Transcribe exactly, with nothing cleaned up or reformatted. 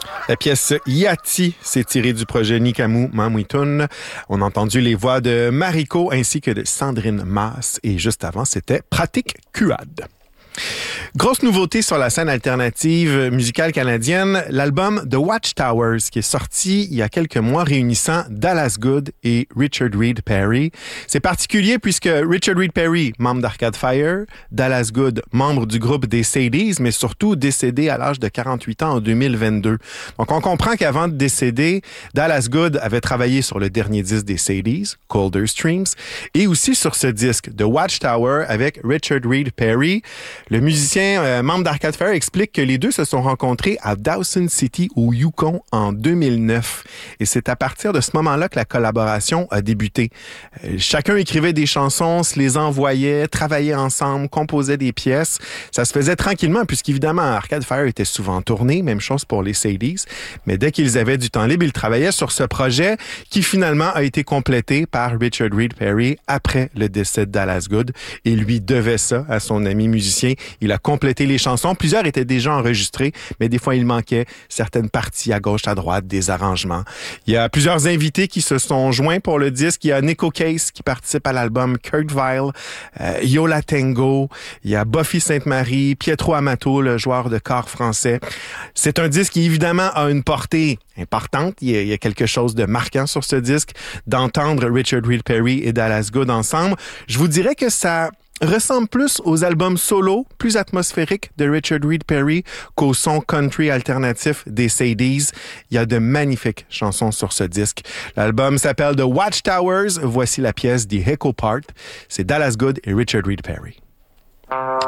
La pièce Yati s'est tirée du projet Nikamu Mamuitun. On a entendu les voix de Mariko ainsi que de Sandrine Maas. Et juste avant, c'était Pratique Kuad. Grosse nouveauté sur la scène alternative musicale canadienne, l'album The Watchtowers qui est sorti il y a quelques mois réunissant Dallas Good et Richard Reed Parry. C'est particulier puisque Richard Reed Parry, membre d'Arcade Fire, Dallas Good, membre du groupe des Sadies, mais surtout décédé à l'âge de quarante-huit ans en deux mille vingt-deux. Donc on comprend qu'avant de décéder, Dallas Good avait travaillé sur le dernier disque des Sadies, Colder Streams, et aussi sur ce disque The Watchtower avec Richard Reed Parry. Le musicien euh, membre d'Arcade Fire explique que les deux se sont rencontrés à Dawson City au Yukon en deux mille neuf. Et c'est à partir de ce moment-là que la collaboration a débuté. Euh, chacun écrivait des chansons, se les envoyait, travaillait ensemble, composait des pièces. Ça se faisait tranquillement puisqu'évidemment Arcade Fire était souvent en tournée, même chose pour les Sadies. Mais dès qu'ils avaient du temps libre, ils travaillaient sur ce projet qui finalement a été complété par Richard Reed Parry après le décès de Dallas Good. Et lui devait ça à son ami musicien. Il a complété les chansons. Plusieurs étaient déjà enregistrées, mais des fois, il manquait certaines parties à gauche, à droite, des arrangements. Il y a plusieurs invités qui se sont joints pour le disque. Il y a Nico Case qui participe à l'album, Kurt Vile, euh, Yola Tango, il y a Buffy Sainte-Marie, Pietro Amato, le joueur de corps français. C'est un disque qui, évidemment, a une portée importante. Il y, a, il y a quelque chose de marquant sur ce disque, d'entendre Richard Reed Parry et Dallas Good ensemble. Je vous dirais que ça ressemble plus aux albums solo, plus atmosphériques de Richard Reed Parry qu'au son country alternatif des Sadies. Il y a de magnifiques chansons sur ce disque. L'album s'appelle The Watchtowers. Voici la pièce The Echo Part. C'est Dallas Good et Richard Reed Parry.